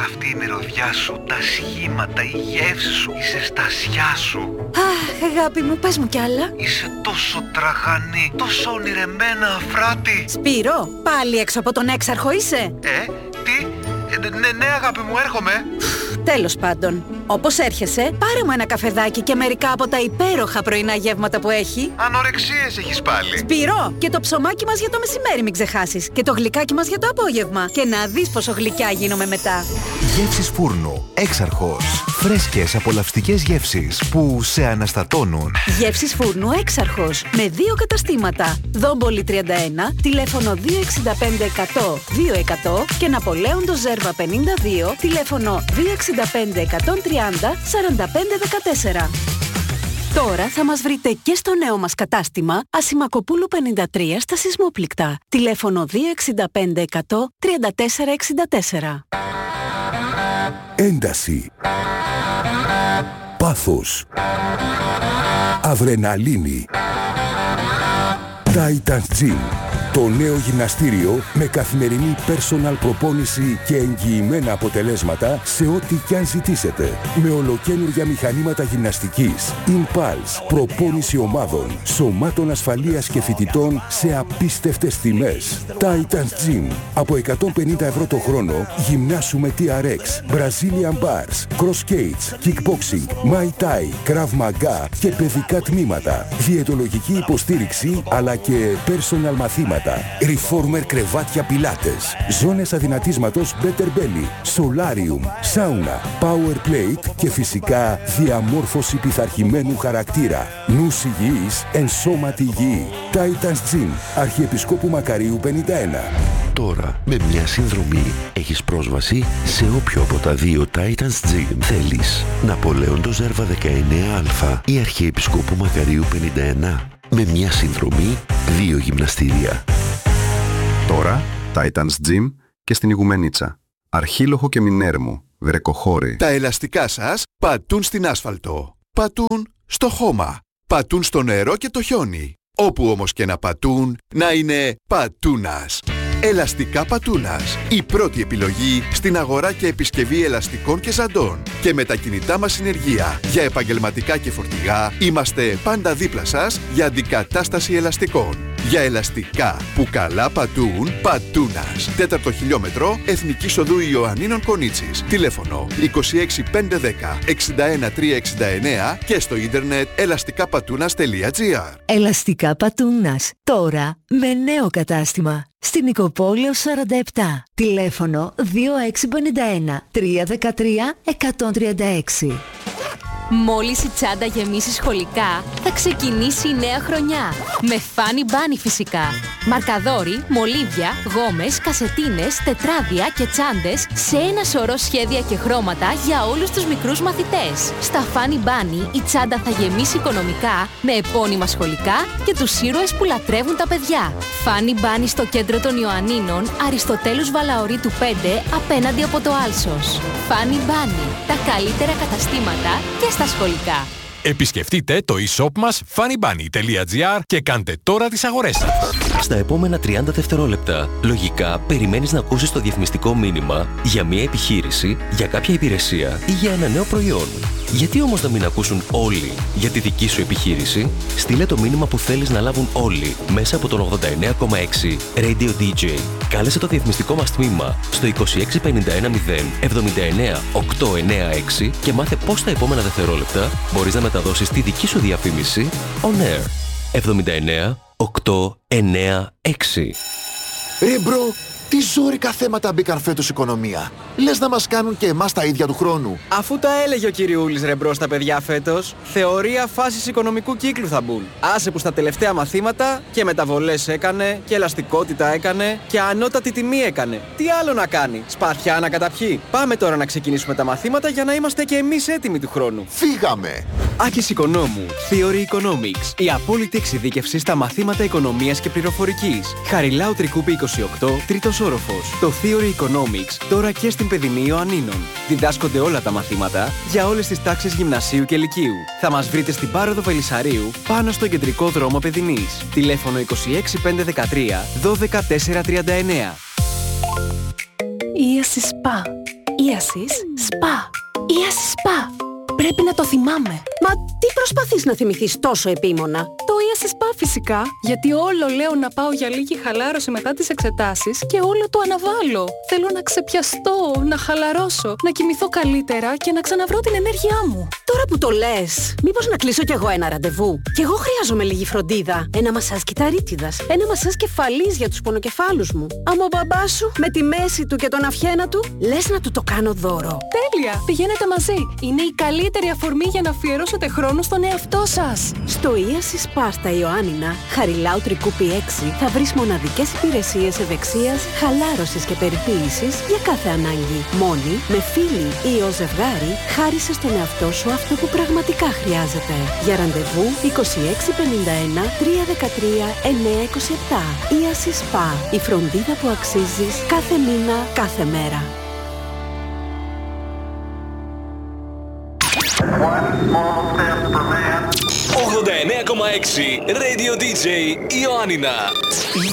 αυτή η μυρωδιά σου, τα σχήματα, η γεύση σου, η ζεστασιά σου. Αχ, αγάπη μου, πες μου κι άλλα. Είσαι τόσο τραχανή, τόσο ονειρεμένα, Αφράτη. Σπύρο, πάλι έξω από τον έξαρχο είσαι? Τι? Ναι, αγάπη μου, έρχομαι. Τέλος πάντων, όπως έρχεσαι, πάρε μου ένα καφεδάκι και μερικά από τα υπέροχα πρωινά γεύματα που έχει. Ανορεξίες έχεις πάλι. Σπύρο, και το ψωμάκι μας για το μεσημέρι μην ξεχάσεις. Και το γλυκάκι μας για το απόγευμα. Και να δεις πόσο γλυκιά γίνομαι μετά. Γεύσεις φούρνου. Έξαρχος. Φρέσκες απολαυστικές γεύσεις που σε αναστατώνουν. Γεύσεις φούρνου Έξαρχος. Με 2 καταστήματα. Δόμπολη 31, τηλέφωνο 265 100 200 και Ναπολέοντος Ζέρβα 52, τηλέφωνο 265 130 45 14. Τώρα θα μας βρείτε και στο νέο μας κατάστημα Ασημακοπούλου 53 στα Σεισμόπληκτα. Τηλέφωνο 265 100 34 64. Ένταση. Πάθος. Αδρεναλίνη. Titans Gym. Το νέο γυμναστήριο με καθημερινή personal προπόνηση και εγγυημένα αποτελέσματα σε ό,τι κι αν ζητήσετε. Με ολοκαίνουργια μηχανήματα γυμναστικής, Impulse, προπόνηση ομάδων, σωμάτων ασφαλείας και φοιτητών σε απίστευτες τιμές. Titans Gym. Από 150 ευρώ το χρόνο γυμνάσουμε TRX, Brazilian Bars, Cross Skates, Kickboxing, Muay Thai, Krav Maga και παιδικά τμήματα. Διαιτολογική υποστήριξη αλλά και personal μαθήματα. Reformer κρεβάτια πιλάτες, ζώνες αδυνατίσματος Better Belly, Solarium, Sauna, Power Plate και φυσικά διαμόρφωση πειθαρχημένου χαρακτήρα. Νους υγιής, ενσώματι υγιή. Titans Gym, Αρχιεπισκόπου Μακαρίου 51. Τώρα, με μια συνδρομή, έχεις πρόσβαση σε όποιο από τα 2 Titans Gym θέλεις. Ναπολέοντος Ζέρβα 19α ή Αρχιεπισκόπου Μακαρίου 51. Με μια συνδρομή, 2 γυμναστήρια. Τώρα, Titans Gym και στην Ιγουμενίτσα. Αρχίλοχο και Μινέρμου, Βρεκοχώρη. Τα ελαστικά σας πατούν στην άσφαλτο. Πατούν στο χώμα. Πατούν στο νερό και το χιόνι. Όπου όμως και να πατούν, να είναι πατούνας. Ελαστικά Πατούνας. Η πρώτη επιλογή στην αγορά και επισκευή ελαστικών και ζαντών. Και με τα κινητά μας συνεργεία για επαγγελματικά και φορτηγά είμαστε πάντα δίπλα σας για αντικατάσταση ελαστικών. Για ελαστικά που καλά πατούν, Πατούνας. 4ο χιλιόμετρο, Εθνικής Οδού Ιωαννίνων Κονίτσης. Τηλέφωνο 26510 61369 και στο ίντερνετ ελαστικαπατούνας.gr. Ελαστικά Πατούνας. Τώρα με νέο κατάστημα. Στην Νικοπόλεως 47. Τηλέφωνο 2651 313 136. Μόλις η τσάντα γεμίσει σχολικά, θα ξεκινήσει η νέα χρονιά. Με Funny Bunny φυσικά. Μαρκαδόροι, μολύβια, γόμες, κασετίνες, τετράδια και τσάντες σε ένα σωρό σχέδια και χρώματα για όλους τους μικρούς μαθητές. Στα Funny Bunny η τσάντα θα γεμίσει οικονομικά με επώνυμα σχολικά και τους ήρωες που λατρεύουν τα παιδιά. Funny Bunny στο κέντρο των Ιωαννίνων, Αριστοτέλους Βαλαωρίτου 5, απέναντι από το Άλσος. Funny Bunny, τα καλύτερα καταστήματα και στα σχολικά. Επισκεφτείτε το e-shop μας funnybunny.gr και κάντε τώρα τις αγορές σας. Στα επόμενα 30 δευτερόλεπτα, λογικά περιμένεις να ακούσεις το διαφημιστικό μήνυμα για μια επιχείρηση, για κάποια υπηρεσία ή για ένα νέο προϊόν. Γιατί όμως να μην ακούσουν όλοι για τη δική σου επιχείρηση? Στείλε το μήνυμα που θέλεις να λάβουν όλοι μέσα από τον 89,6 Radio DJ. Κάλεσε το διαφημιστικό μας τμήμα στο 26510 79 896 και μάθε πώς τα επόμενα δευτερόλεπτα μπορείς να μεταδώσεις τη δική σου διαφήμιση on air. 79 896. Ρε μπρο, τι ζόρικα θέματα μπήκαν φέτος οικονομία. Λες να μας κάνουν και εμάς τα ίδια του χρόνου. Αφού τα έλεγε ο κυριούλης ρε μπρο στα παιδιά φέτος, θεωρία φάσης οικονομικού κύκλου θα μπουν. Άσε που στα τελευταία μαθήματα και μεταβολές έκανε και ελαστικότητα έκανε και ανώτατη τιμή έκανε. Τι άλλο να κάνει, σπαθιά να καταπιεί. Πάμε τώρα να ξεκινήσουμε τα μαθήματα για να είμαστε και εμείς έτοιμοι του χρόνου. Φύγαμε! Άκης Οικονόμου, Theory Economics. Η απόλυτη εξειδίκευση στα μαθήματα οικονομίας και πληροφορικής. Χαριλάου Τρικούπη 28, τρίτος όροφος. Το Theory Economics τώρα και στην Παιδινή Ιωαννίνων. Διδάσκονται όλα τα μαθήματα για όλες τις τάξεις γυμνασίου και λυκείου. Θα μας βρείτε στην Πάροδο Βελισσαρίου, πάνω στο κεντρικό δρόμο Παιδινής. Τηλέφωνο 26513 12439. Ίαση Σπα. Ίασις Σπα. Ίασις Σπα. Πρέπει να το θυμάμαι. Μα τι προσπαθείς να θυμηθείς τόσο επίμονα? Το Ίασις Σπα φυσικά. Γιατί όλο λέω να πάω για λίγη χαλάρωση μετά τις εξετάσεις και όλο το αναβάλω. Θέλω να ξεπιαστώ, να χαλαρώσω, να κοιμηθώ καλύτερα και να ξαναβρω την ενέργειά μου. Τώρα που το λες, μήπως να κλείσω κι εγώ ένα ραντεβού? Κι εγώ χρειάζομαι λίγη φροντίδα. Ένα μασάζ κυταρίτιδας, ένα μασάζ κεφαλής για τους πονοκεφάλους μου. Άμα ο μπαμπάς σου με τη μέση του και τον αυχένα του, λες να του το κάνω δώρο. Τέλεια! Πηγαίνετε μαζί. Είναι η καλύτερη αφορμή για να αφιερώσετε χρόνο στον εαυτό σας. Στο Ίασις Σπα στα Ιωάννινα, Χαριλάου Τρικούπη 6, θα βρεις μοναδικές υπηρεσίες ευεξίας, χαλάρωσης και περιποίησης για κάθε ανάγκη. Μόνη, με φίλη ή ως ζευγάρι, χάρισε στον εαυτό σου αυτό που πραγματικά χρειάζεται. Για ραντεβού 2651 313 927. Ίασις Σπα. Η φροντίδα που αξίζεις κάθε μήνα, κάθε μέρα. $89,6 Radio DJ Ιωάννινα.